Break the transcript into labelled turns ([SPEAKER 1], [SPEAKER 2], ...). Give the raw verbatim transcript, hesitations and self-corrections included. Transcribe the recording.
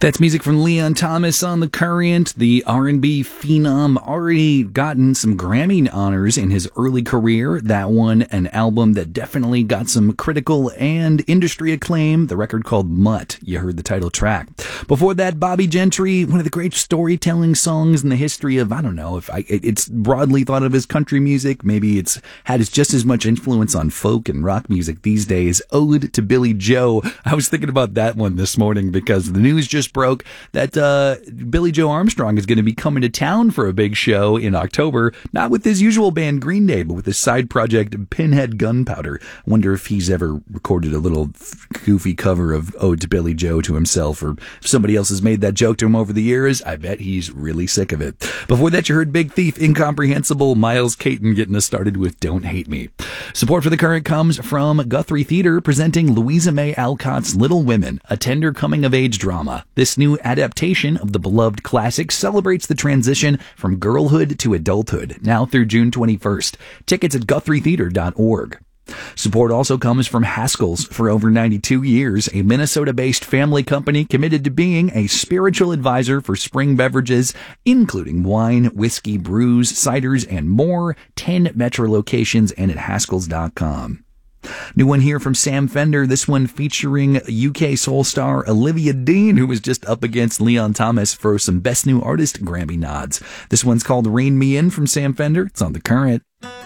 [SPEAKER 1] That's music from Leon Thomas on The Current. The R and B phenom already gotten some Grammy honors in his early career. That one, an album that definitely got some critical and industry acclaim. The record called Mutt. You heard the title track. Before that, Bobby Gentry, one of the great storytelling songs in the history of, I don't know, if I, it's broadly thought of as country music. Maybe it's had just as much influence on folk and rock music these days. Ode to Billy Joe. I was thinking about that one this morning because the news just broke that uh, Billy Joe Armstrong is going to be coming to town for a big show in October, not with his usual band Green Day, but with his side project Pinhead Gunpowder. I wonder if he's ever recorded a little goofy cover of Ode to Billy Joe to himself, or if somebody else has made that joke to him over the years. I bet he's really sick of it. Before that, you heard Big Thief, Incomprehensible, Miles Caton getting us started with Don't Hate Me. Support for The Current comes from Guthrie Theater, presenting Louisa May Alcott's Little Women, a tender coming-of-age drama. This new adaptation of the beloved classic celebrates the transition from girlhood to adulthood, now through June twenty-first. Tickets at guthrie theater dot org. Support also comes from Haskell's. For over ninety-two years, a Minnesota-based family company committed to being a spiritual advisor for spring beverages, including wine, whiskey, brews, ciders, and more. ten Metro locations and at haskells dot com. New one here from Sam Fender, this one featuring U K soul star Olivia Dean, who was just up against Leon Thomas for some Best New Artist Grammy nods. This one's called Rain Me In from Sam Fender. It's on The Current.